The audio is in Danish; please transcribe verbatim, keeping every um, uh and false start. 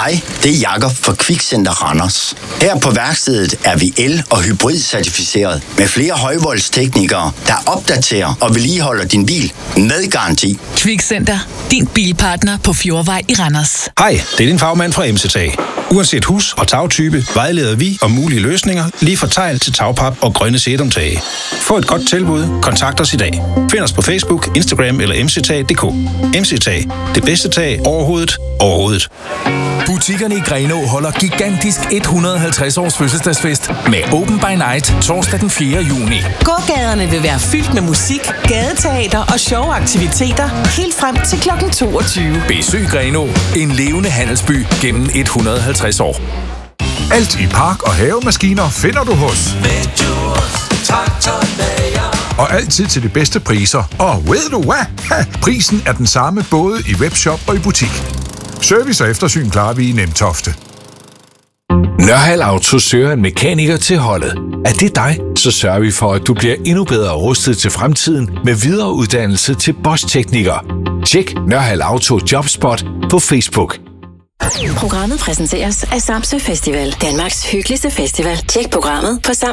Hej, det er Jakob fra Kvikcenter Randers. Her på værkstedet er vi el- og hybrid-certificeret med flere højvoldsteknikere, der opdaterer og vedligeholder din bil med garanti. Kvikcenter, din bilpartner på Fjordvej i Randers. Hej, det er din fagmand fra M C T A. Uanset hus- og tagtype vejleder vi om mulige løsninger lige fra tegl til tagpap og grønne sedumtage. Få et godt tilbud, kontakt os i dag. Find os på Facebook, Instagram eller m c t a punktum d k. M C T A, det bedste tag overhovedet, overhovedet. Butikkerne i Grenaa holder gigantisk et hundrede og halvtreds års fødselsdagsfest med Open by Night torsdag den fjerde juni. Gågaderne vil være fyldt med musik, gadeteater og sjove aktiviteter helt frem til klokken toogtyve. Besøg Grenaa, en levende handelsby gennem et hundrede og halvtreds år. Alt i park- og havemaskiner finder du hos og altid til de bedste priser. Og ved du hvad? Prisen er den samme både i webshop og i butik. Service og eftersyn klarer vi i Nemtofte. Nørhald Auto søger en mekaniker til holdet. Er det dig, så sørger vi for, at du bliver endnu bedre rustet til fremtiden med videreuddannelse til Bosch-tekniker. Tjek Nørhald Auto Jobspot på Facebook. Programmet præsenteres af Samsø Festival, Danmarks hyggeligste festival. Tjek programmet på samsø